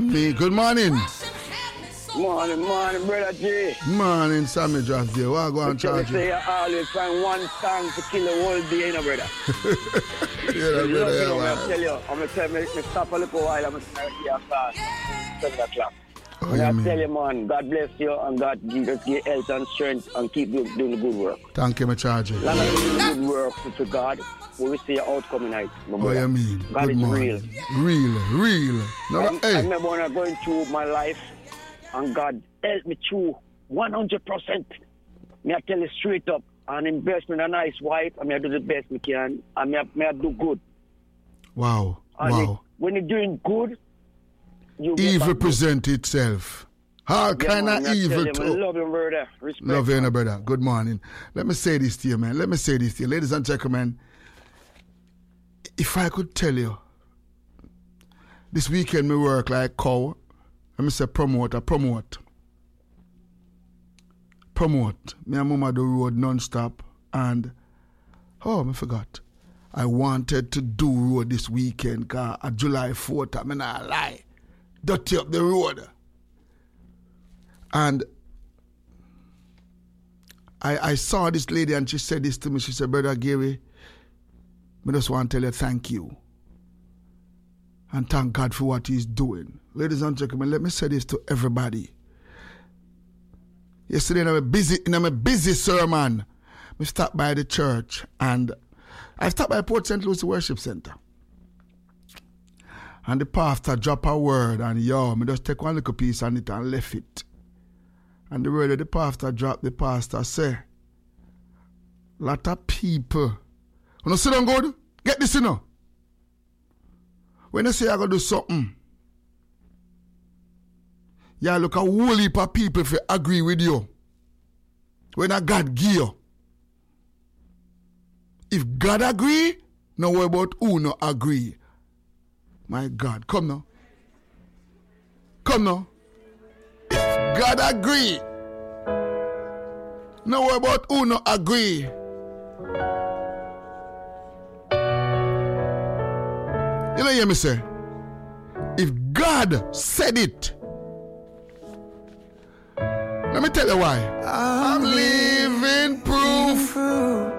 me. Good morning. Morning, brother J. Morning, Sammy Josh J. What go on, charge? Say you always find one song to kill the whole day, brother. Yeah, brother. I'm going to tell you, stop a little while. I'm going to start here at 7 o'clock. Oh, I tell you, man, God bless you and God give you health and strength and keep you doing the good work. Thank you, my charge. Long as you do the good work to God, we will see your outcome tonight. What you mean? God good is morning. real. No, I remember when I'm going through my life and God helped me through 100%. Me I tell you straight up, and invest in a nice wife, and I do the best I can, and I do good. Wow. When you're doing good, evil present itself. All kind of evil too. Love you, brother. Respect. Love you, brother. Good morning. Let me say this to you, man. Ladies and gentlemen. If I could tell you, this weekend me work like cow. Let me say promote. Me and mama do road non-stop. And, I forgot. I wanted to do road this weekend because at July 4th, I'm not lie. Dirty up the road. And I saw this lady and she said this to me. She said, Brother Gary, I just want to tell you thank you. And thank God for what he's doing. Ladies and gentlemen, let me say this to everybody. Yesterday in a busy sermon, I stopped by the church and I stopped by Port St. Lucie Worship Center. And the pastor dropped a word and me just take one little piece on it and left it. And the word that the pastor dropped, the pastor say, lot of people. When you sit down good, get this you know. When you say you're going to do something, you look a whole heap of people if they agree with you. When a God give you. If God agree, no worry about who no agree. My God, come now. If God agree, no worry about who no agree. You know hear me say? If God said it, let me tell you why. I'm living proof